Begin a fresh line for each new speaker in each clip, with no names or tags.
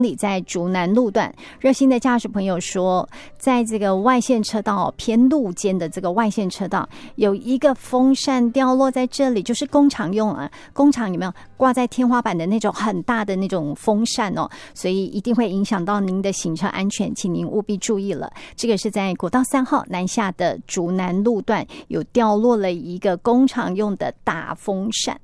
里在竹南路段，热心的驾驶朋友说，在这个外线车道偏路肩的这个外线车道，有一个风扇掉落在这里，就是工厂用工厂有没有挂在天花板的那种很大的那种风扇哦，所以一定会影响到您的行车安全，请您务必注意了。这个是在国道3号南下的竹南路段，有掉落了一个工厂用的大风扇。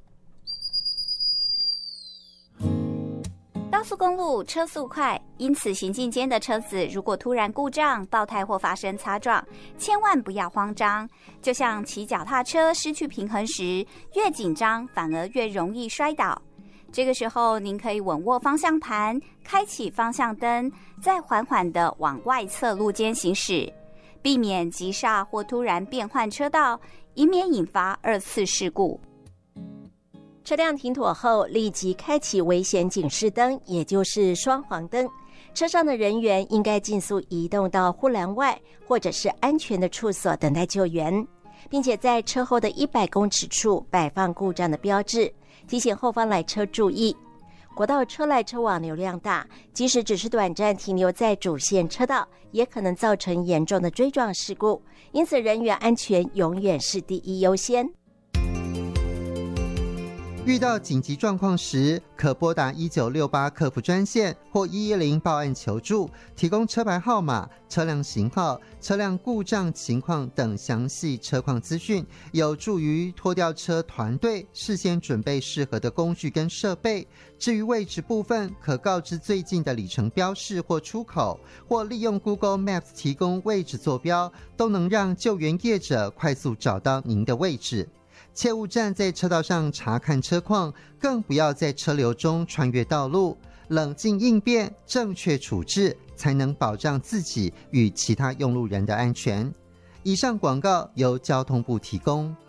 高速公路车速快，因此行进间的车子如果突然故障、爆胎或发生擦撞，千万不要慌张。就像骑脚踏车失去平衡时，越紧张反而越容易摔倒。这个时候，您可以稳握方向盘，开启方向灯，再缓缓地往外侧路肩行驶，避免急刹或突然变换车道，以免引发二次事故。
车辆停妥后，立即开启危险警示灯，也就是双黄灯。车上的人员应该尽速移动到护栏外，或者是安全的处所等待救援，并且在车后的100公尺处摆放故障的标志，提醒后方来车注意。国道车来车往流量大，即使只是短暂停留在主线车道，也可能造成严重的追撞事故，因此人员安全永远是第一优先。
遇到紧急状况时，可拨打1968客服专线或110报案求助，提供车牌号码、车辆型号、车辆故障情况等详细车况资讯，有助于拖吊车团队事先准备适合的工具跟设备。至于位置部分，可告知最近的里程标示或出口，或利用 Google Maps 提供位置坐标，都能让救援业者快速找到您的位置。切勿站在车道上查看车况，更不要在车流中穿越道路。冷静应变，正确处置，才能保障自己与其他用路人的安全。以上广告由交通部提供。